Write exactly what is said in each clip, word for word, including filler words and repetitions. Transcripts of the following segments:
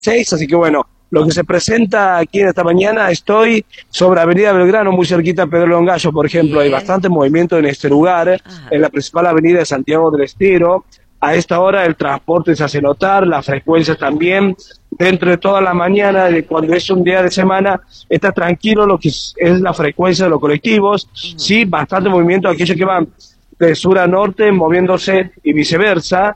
seis, así que bueno, lo que se presenta aquí en esta mañana, estoy sobre Avenida Belgrano, muy cerquita de Pedro Longallo, por ejemplo. Bien. Hay bastante movimiento en este lugar, Ajá. en la principal avenida de Santiago del Estero. A esta hora el transporte se hace notar, la frecuencia también. Dentro de toda la mañana, de cuando es un día de semana, está tranquilo lo que es, es la frecuencia de los colectivos. Uh-huh. Sí, bastante movimiento, aquellos que van de sur a norte, moviéndose y viceversa,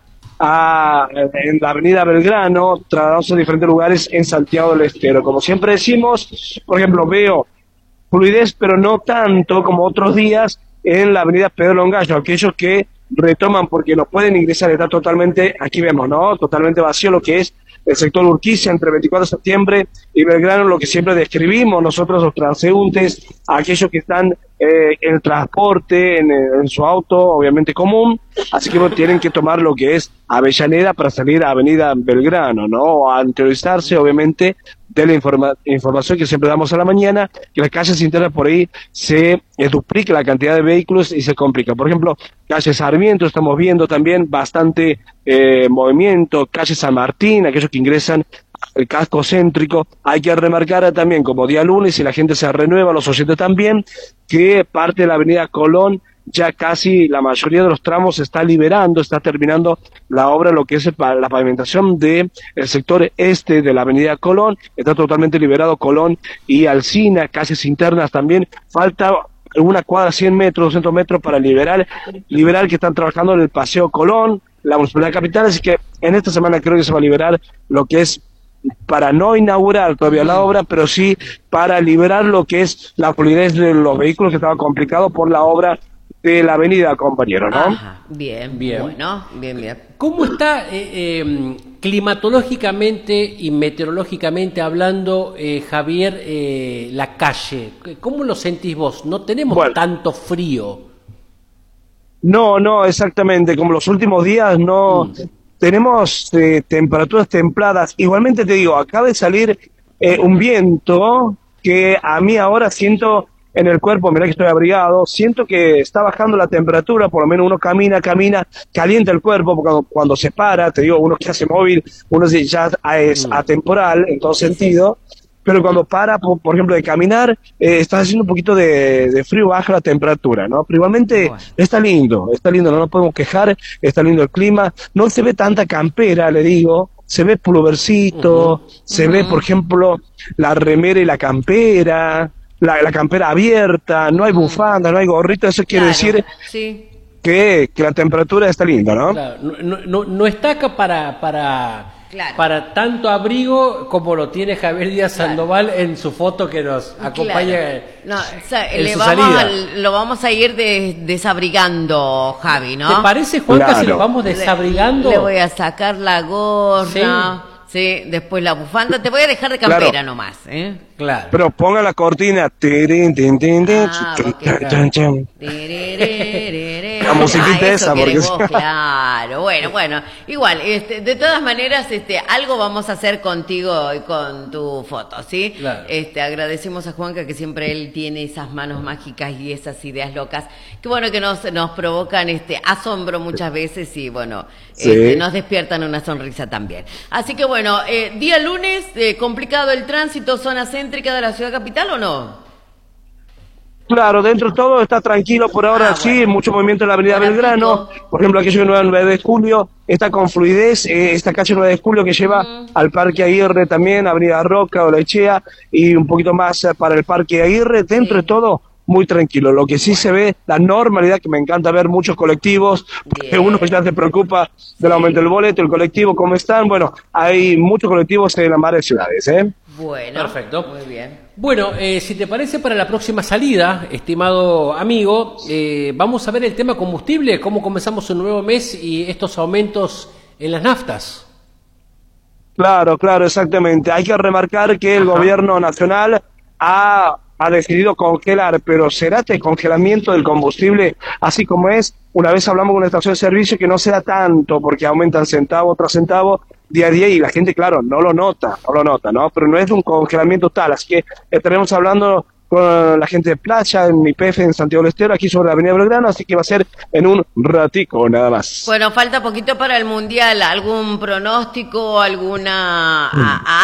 a, en la avenida Belgrano, trasladándose a diferentes lugares en Santiago del Estero. Como siempre decimos, por ejemplo, veo fluidez, pero no tanto como otros días en la avenida Pedro Longallo, aquellos que retoman porque no pueden ingresar, está totalmente, aquí vemos, ¿no? Totalmente vacío lo que es el sector Urquiza entre veinticuatro de septiembre y Belgrano, lo que siempre describimos nosotros los transeúntes, aquellos que están eh, en el transporte, en, en su auto, obviamente común, así que bueno, tienen que tomar lo que es Avellaneda para salir a Avenida Belgrano, ¿no? O a interiorizarse, obviamente, de la informa información que siempre damos a la mañana, que las calles internas por ahí se eh, duplica la cantidad de vehículos y se complica. Por ejemplo, calle Sarmiento, estamos viendo también bastante eh, movimiento, calle San Martín, aquellos que ingresan al casco céntrico. Hay que remarcar también, como día lunes, y la gente se renueva, los oyentes también, que parte de la avenida Colón, ya casi la mayoría de los tramos se está liberando, está terminando la obra, lo que es el, la pavimentación del sector este de la avenida Colón, está totalmente liberado Colón y Alsina, calles internas también, falta una cuadra, cien metros, doscientos metros para liberar, liberar que están trabajando en el Paseo Colón, la Municipalidad Capital, así que en esta semana creo que se va a liberar lo que es, para no inaugurar todavía la obra, pero sí para liberar lo que es la fluidez de los vehículos que estaba complicado por la obra de la avenida, compañero, ¿no? Ajá, bien, bien, bueno, bien, bien. ¿Cómo está eh, eh, climatológicamente y meteorológicamente hablando, eh, Javier, eh, la calle? ¿Cómo lo sentís vos? ¿No tenemos bueno, tanto frío? No, no, exactamente. Como los últimos días, no... Mm. Tenemos eh, temperaturas templadas. Igualmente te digo, acaba de salir eh, un viento que a mí ahora siento en el cuerpo, mirá que estoy abrigado, siento que está bajando la temperatura, por lo menos uno camina, camina, calienta el cuerpo, porque cuando, cuando se para, te digo, uno que hace móvil, uno ya es atemporal en todo sentido, pero cuando para, por, por ejemplo, de caminar, eh, está haciendo un poquito de, de frío, baja la temperatura, ¿no? Pero igualmente bueno. está lindo, está lindo, no nos podemos quejar, está lindo el clima, no se ve tanta campera, le digo, se ve pulvercito, uh-huh. se uh-huh. ve, por ejemplo, la remera y la campera, la, la campera abierta, no hay bufanda, no hay gorrito, eso quiere claro, decir sí. que, que la temperatura está linda, ¿no? Claro, no, no, no está acá para... para... Claro. Para tanto abrigo como lo tiene Javier Díaz claro. Sandoval en su foto que nos acompaña claro. no, o sea, en le su vamos salida. A, lo vamos a ir de, desabrigando, Javi, ¿no? ¿Te parece, Juanca, claro. si lo vamos desabrigando? Le, le voy a sacar la gorra, sí. sí, después la bufanda, te voy a dejar de campera claro. nomás, ¿eh? Claro. Pero ponga la cortina. Tirin, tin, tin, tin, ah, la musiquita esa, porque vos, claro, bueno, bueno, igual, este, de todas maneras, este, algo vamos a hacer contigo y con tu foto, ¿sí? Claro. Este, agradecemos a Juanca que siempre él tiene esas manos mágicas y esas ideas locas, que bueno, que nos, nos provocan este asombro muchas veces y bueno, sí. este, nos despiertan una sonrisa también. Así que bueno, eh, día lunes, eh, complicado el tránsito, zona céntrica de la ciudad capital, ¿o no? Claro, dentro de todo está tranquilo por ahora, ah, sí, bueno. mucho movimiento en la avenida Buenatito. Belgrano, por ejemplo, aquello que nueve de julio, está con fluidez, eh, esta calle nueve de julio que lleva mm. al Parque Aguirre también, Avenida Roca o Lechea, y un poquito más eh, para el Parque Aguirre, dentro sí. de todo, muy tranquilo. Lo que sí bueno. se ve, la normalidad, que me encanta ver muchos colectivos, porque uno ya se preocupa del aumento del boleto, el colectivo, cómo están, bueno, hay muchos colectivos en la mar de ciudades, ¿eh? Bueno, perfecto. Muy bien. Bueno, eh, si te parece, para la próxima salida, estimado amigo, eh, vamos a ver el tema combustible, cómo comenzamos un nuevo mes y estos aumentos en las naftas. Claro, claro, exactamente. Hay que remarcar que el Ajá. gobierno nacional ha, ha decidido congelar, pero será este congelamiento del combustible así como es. Una vez hablamos con una estación de servicio que no sea tanto, porque aumentan centavo tras centavo día a día y la gente, claro, no lo nota, no lo nota, ¿no? Pero no es un congelamiento tal, así que estaremos hablando con la gente de Playa, en I P F en Santiago del Estero, aquí sobre la Avenida Belgrano, así que va a ser en un ratico nada más. Bueno, falta poquito para el Mundial. ¿Algún pronóstico, alguna...